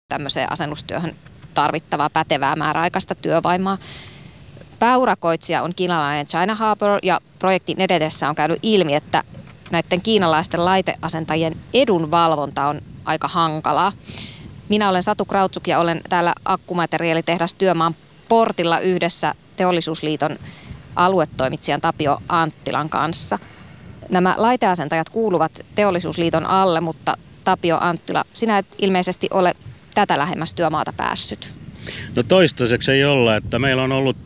tämmöiseen asennustyöhön tarvittavaa pätevää määräaikaista työvoimaa. Pääurakoitsija on kiinalainen China Harbour ja projektin edetessä on käynyt ilmi, että näiden kiinalaisten laiteasentajien edunvalvonta on aika hankalaa. Minä olen Satu Krautsuk ja olen täällä akkumateriaalitehdas Työmaan portilla yhdessä Teollisuusliiton aluetoimitsijan Tapio Anttilan kanssa. Nämä laiteasentajat kuuluvat Teollisuusliiton alle, mutta Tapio Anttila, sinä et ilmeisesti ole tätä lähemmäs Työmaata päässyt. No toistaiseksi ei olla, että meillä on ollut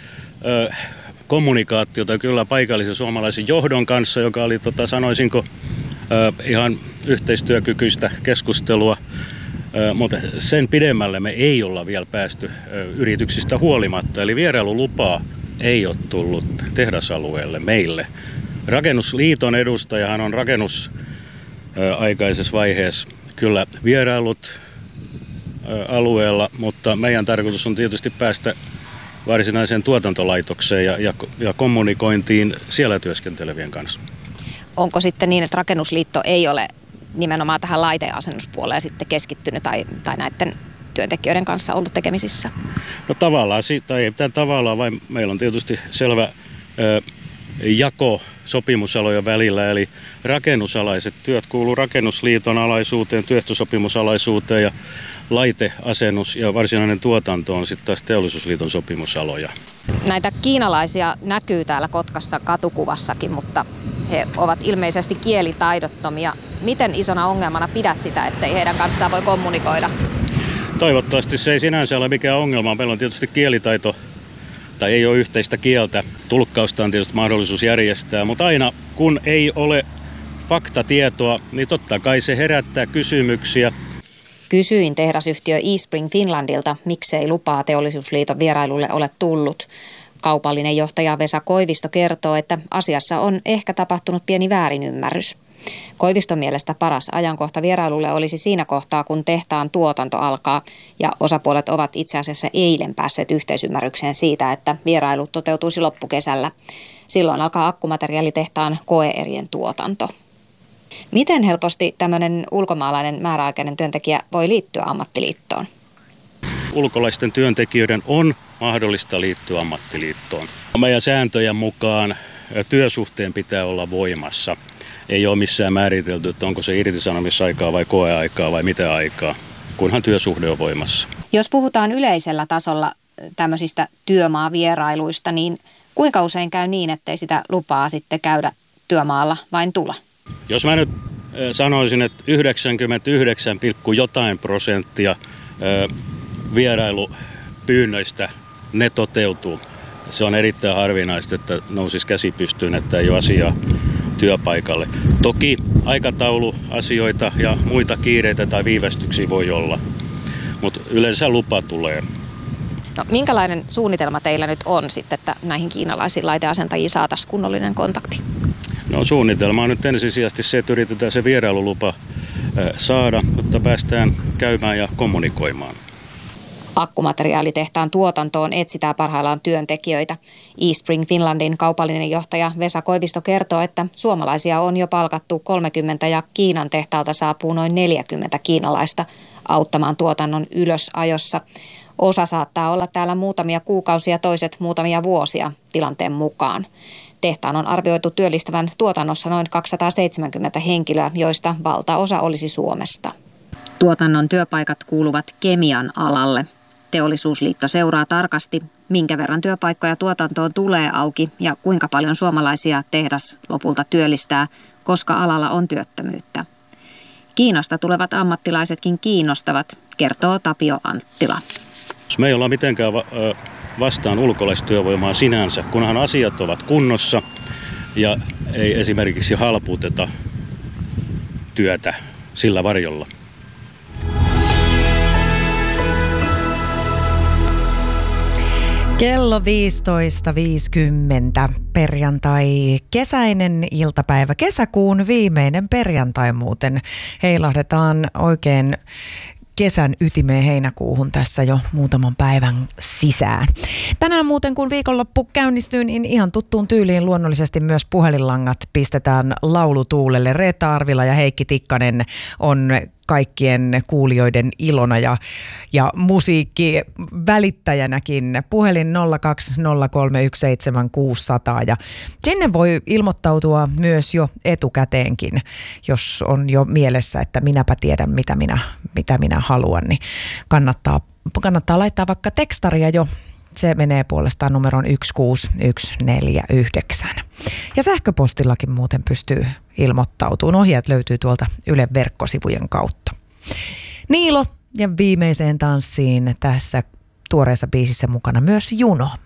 kommunikaatiota kyllä paikallisen suomalaisen johdon kanssa, joka oli sanoisinko ihan yhteistyökykyistä keskustelua, mutta sen pidemmälle me ei olla vielä päästy yrityksistä huolimatta. Eli vierailulupaa ei ole tullut tehdasalueelle meille. Rakennusliiton edustajahan on rakennusaikaisessa vaiheessa kyllä vierailut alueella, mutta meidän tarkoitus on tietysti päästä varsinaiseen tuotantolaitokseen ja kommunikointiin siellä työskentelevien kanssa. Onko sitten niin, että Rakennusliitto ei ole nimenomaan tähän laiteasennuspuoleen sitten keskittynyt tai näiden työntekijöiden kanssa ollut tekemisissä? No tavallaan, tai ei mitään tavallaan, vaan meillä on tietysti selvä jako sopimusalojen välillä, eli rakennusalaiset työt kuuluu Rakennusliiton alaisuuteen, työehtosopimusalaisuuteen ja laiteasennus ja varsinainen tuotanto on sitten taas Teollisuusliiton sopimusaloja. Näitä kiinalaisia näkyy täällä Kotkassa katukuvassakin, mutta he ovat ilmeisesti kielitaidottomia. Miten isona ongelmana pidät sitä, ettei heidän kanssaan voi kommunikoida? Toivottavasti se ei sinänsä ole mikään ongelma. Meillä on tietysti kielitaito, tai ei ole yhteistä kieltä. Tulkkausta on tietysti mahdollisuus järjestää, mutta aina kun ei ole faktatietoa, niin totta kai se herättää kysymyksiä. Kysyin tehdasyhtiö eSpring Finlandilta, miksei lupaa Teollisuusliiton vierailulle ole tullut. Kaupallinen johtaja Vesa Koivisto kertoo, että asiassa on ehkä tapahtunut pieni väärinymmärrys. Koiviston mielestä paras ajankohta vierailulle olisi siinä kohtaa, kun tehtaan tuotanto alkaa, ja osapuolet ovat itse asiassa eilen päässeet yhteisymmärrykseen siitä, että vierailu toteutuisi loppukesällä. Silloin alkaa akkumateriaalitehtaan koe-erien tuotanto. Miten helposti tämmöinen ulkomaalainen määräaikainen työntekijä voi liittyä ammattiliittoon? Ulkolaisten työntekijöiden on mahdollista liittyä ammattiliittoon. Meidän sääntöjen mukaan työsuhteen pitää olla voimassa. Ei ole missään määritelty, että onko se irtisanomisaikaa vai koeaikaa vai mitä aikaa, kunhan työsuhde on voimassa. Jos puhutaan yleisellä tasolla tämmöisistä työmaavierailuista, niin kuinka usein käy niin, ettei sitä lupaa sitten käydä työmaalla vain tule? Jos mä nyt sanoisin, että 99,jotain% vierailupyynnöistä ne toteutuu. Se on erittäin harvinaista, että nousisi käsi pystyyn, että ei ole asiaa työpaikalle. Toki aikatauluasioita ja muita kiireitä tai viivästyksiä voi olla, mutta yleensä lupa tulee. No, minkälainen suunnitelma teillä nyt on sitten, että näihin kiinalaisiin laiteasentajiin saataisiin kunnollinen kontakti? No, suunnitelma on nyt ensisijaisesti se, että yritetään se vierailulupa saada, jotta päästään käymään ja kommunikoimaan. Akkumateriaalitehtaan tuotantoon etsitään parhaillaan työntekijöitä. eSpring Finlandin kaupallinen johtaja Vesa Koivisto kertoo, että suomalaisia on jo palkattu 30 ja Kiinan tehtaalta saapuu noin 40 kiinalaista auttamaan tuotannon ylösajossa. Osa saattaa olla täällä muutamia kuukausia, toiset muutamia vuosia tilanteen mukaan. Tehtaan on arvioitu työllistävän tuotannossa noin 270 henkilöä, joista valtaosa olisi Suomesta. Tuotannon työpaikat kuuluvat kemian alalle. Teollisuusliitto seuraa tarkasti, minkä verran työpaikkoja tuotantoon tulee auki ja kuinka paljon suomalaisia tehdas lopulta työllistää, koska alalla on työttömyyttä. Kiinasta tulevat ammattilaisetkin kiinnostavat, kertoo Tapio Anttila. Me ei olla mitenkään vastaan ulkolaistyövoimaa sinänsä, kunhan asiat ovat kunnossa ja ei esimerkiksi halpuuteta työtä sillä varjolla. Kello 15.50 perjantai, kesäinen iltapäivä, kesäkuun viimeinen perjantai muuten. Heilahdetaan oikein kesän ytimeen heinäkuuhun tässä jo muutaman päivän sisään. Tänään muuten kun viikonloppu käynnistyy, niin ihan tuttuun tyyliin luonnollisesti myös puhelinlangat pistetään laulutuulelle. Reetta Arvila ja Heikki Tikkanen on kaikkien kuulijoiden ilona ja musiikki välittäjänäkin. Puhelin 020317600 ja sinne voi ilmoittautua myös jo etukäteenkin, jos on jo mielessä, että minäpä tiedän mitä minä haluan, niin kannattaa laittaa vaikka tekstaria jo. Se menee puolestaan numeroon 16149. Ja sähköpostillakin muuten pystyy ilmoittautumaan. Ohjeet löytyy tuolta Ylen verkkosivujen kautta. Niilo ja viimeiseen tanssiin tässä tuoreessa biisissä mukana myös Juno.